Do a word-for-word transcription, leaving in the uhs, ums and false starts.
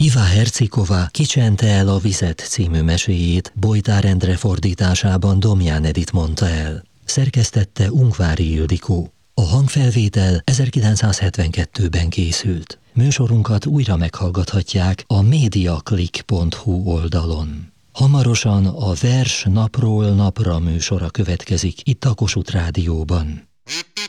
Iva Hercikova kicsente el a vizet című meséjét, Bojtár Endre fordításában Domján Edit mondta el. Szerkesztette Ungvári Ildikó. A hangfelvétel ezerkilencszázhetvenkettőben készült. Műsorunkat újra meghallgathatják a mediaclick pont hu oldalon. Hamarosan a Vers napról napra műsora következik itt a Kossuth Rádióban.